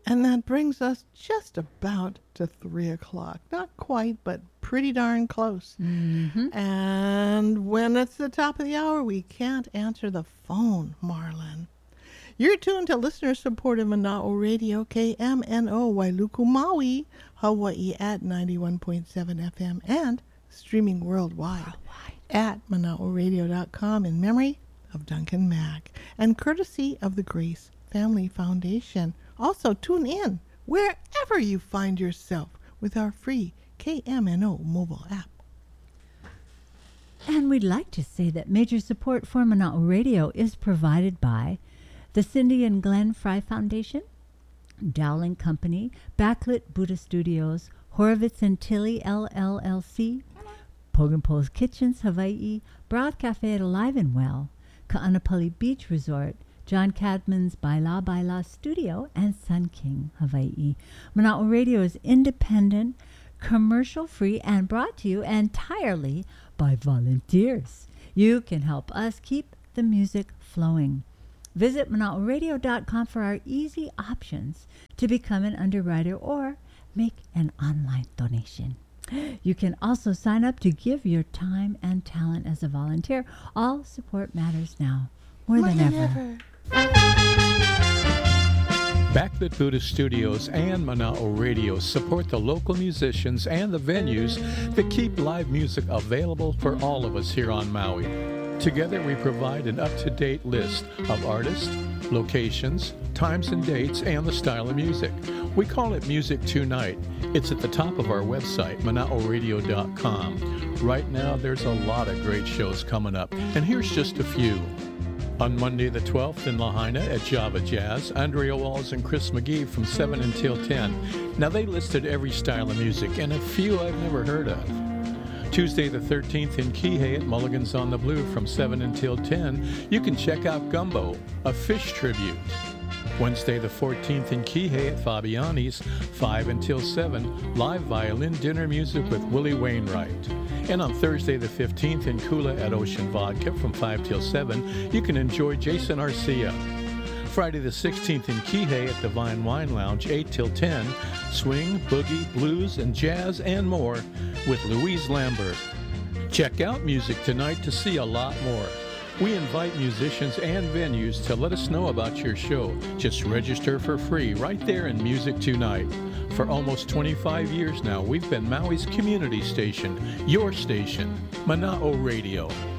And that brings us just about to 3 o'clock. Not quite, but pretty darn close. And when it's the top of the hour, we can't answer the phone, Marlon. You're tuned to listener-supported Mana'o Radio, KMNO, Wailuku, Maui, Hawaii at 91.7 FM, and streaming worldwide at Mana'oRadio.com in memory of Duncan Mack, and courtesy of the Grace Family Foundation. Also, tune in wherever you find yourself with our free KMNO mobile app. And we'd like to say that major support for Mana'o Radio is provided by the Cindy and Glenn Fry Foundation, Dowling Company, Backlit Buddha Studios, Horowitz and Tilly LLC, Pogampo's Kitchens, Hawaii, Broad Cafe at Alive and Well, Ka'anapali Beach Resort, John Cadman's Baila Baila Studio, and Sun King, Hawaii. Mana'o Radio is independent, commercial-free, and brought to you entirely by volunteers. You can help us keep the music flowing. Visit Mana'oRadio.com for our easy options to become an underwriter or make an online donation. You can also sign up to give your time and talent as a volunteer. All support matters now more than ever. Backlit Buddha Studios and Mana'o Radio support the local musicians and the venues that keep live music available for all of us here on Maui. Together we provide an up-to-date list of artists, locations, times and dates, and the style of music. We call it Music Tonight. It's at the top of our website, Mana'oRadio.com. Right now there's a lot of great shows coming up, and here's just a few. On Monday the 12th in Lahaina at Java Jazz, Andrea Walls and Chris McGee from 7 until 10. Now they listed every style of music, and a few I've never heard of. Tuesday the 13th in Kihei at Mulligan's on the Blue from 7 until 10, you can check out Gumbo, a fish tribute. Wednesday the 14th in Kihei at Fabiani's, 5 until 7, live violin dinner music with Willie Wainwright. And on Thursday the 15th in Kula at Ocean Vodka from 5 till 7, you can enjoy Jason Arcia. Friday the 16th in Kihei at Divine Wine Lounge, 8 till 10, swing, boogie, blues, and jazz and more with Louise Lambert. Check out Music Tonight to see a lot more. We invite musicians and venues to let us know about your show. Just register for free right there in Music Tonight. For almost 25 years now, we've been Maui's community station, your station, Mana'o Radio.